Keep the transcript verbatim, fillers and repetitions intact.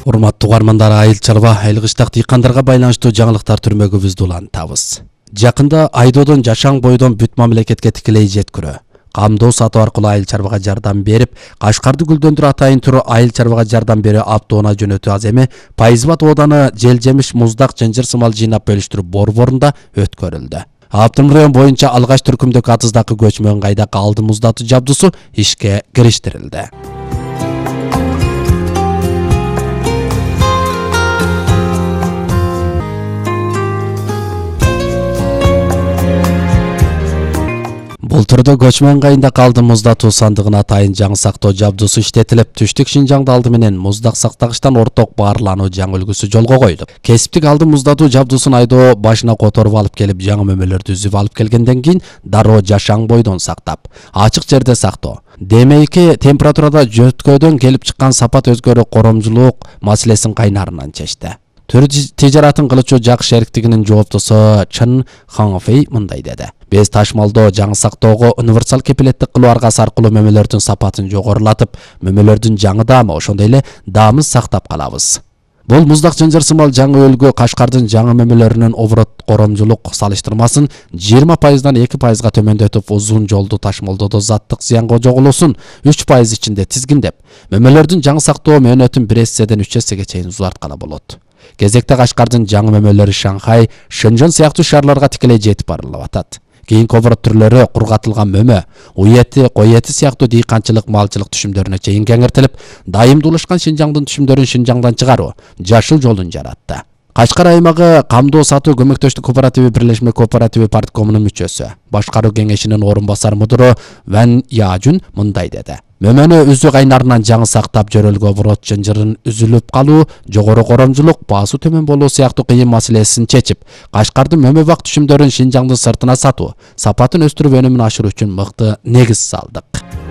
Урматтуу угармандар, айыл чарба, айыл кыштак дыйкандарга байланыштуу жаңылыктар түрмөгүбүздү улантабыз. Жакында Айдоодон Жашаң бойдон бүт мамлекетке тикелей жеткирүү, камдоо сатуу аркылуу айыл чарбага жардам берип, Кашкарды гүлдөндүрүү атайын түрү айыл чарбага жардам берүү автоунаа жөнөтүү аз эми Пайызбат ооданы жел жемиш муздак жынжыр сымал жыйнап бөлүштүрүү борборунда өткөрүлдү. Аптым район боюнча алгач түркүмдүк атыздагы көчмөн кайдак алды муздатуу жабдусу ишке кириштирилди. Бул түрдө көчмөн кайында калды муздатуу сандыгына атайын жаңы сактоо жабдусу иштетилип, түштүк Шинжаңда алды менен муздак сактагычтан орток баарлануу жаңы үлгүсү жолго коюлду. Кесиптик алды муздатуу жабдусун Айдоо башына которуп алып келип, жаңы мөмөлөрдү үзүп алып келгенден кийин дароо Жашаң бойдон сактап, ачык жерде сактоо. Демейки температурада жөткөдөн келип чыккан сапат өзгөрүү коромчулук маселесин кайнарынан чечти. Төр тижаратын кылычуу жак шериктигинин жооптосу Чын Хаңфей мындай деди: Биз ташмалдоо жаңы сактоого универсал кепилеттик кылуу аргасы аркылуу мөмөлөрдүн сапатын жогорулатып, мөмөлөрдүн жаңы даамы, ошондой эле даамын сактап калабыз. Бул муздак жынжыр сымал жаңы өлгө Кашкардын жаңы мөмөлөрүнүн оборот коромчулук салыштырмасын жыйырма пайыздан эки пайызга төмөндөтүп, узун жолду ташмалдоодо заттык зыянга жогулуусун үч пайыз ичинде тизгиндеп, мөмөлөрдүн жаңы сактоо мөөнөтүн бир эсседен үч эссеге чейин узартканы болот. Кезекте Кашкардын жаңы мөмөлөрү Шанхай, Шэньчжэн сыяктуу шаарларга тикелей жетип барылып атат. Кийинки оборот түрлөрү кургатылган мөмө, уй эти, кой эти сыяктуу дыйканчылык, малчылык түшүмдөрүнө чейин кеңиртилип, дайымдуулашкан Шинжаңдын түшүмдөрүн Шинжаңдан чыгаруу, жашыл жолун жаратты. Кашкар аймагы камдоо сатуу көмөктөштүк кооперативи бирлешме кооперативи парткомунун мүчөсү, башкаруу кеңешинин орун басар мудуру Ван Яжун мындай деди: Мөмөнү үзүү кайнарынан жаңы сактап, жөрөлгө оборот жынжырын үзүлүп калуу, жогору коромчулук, баасуу төмөн болуу сыяктуу кыйын маселесин чечип, Кашкардын мөмө бак түшүмдөрүн Шинжаңдын сыртына сатуу, сапатын өстүрүп өнүмүн ашыруу үчүн мыкты негиз салдык.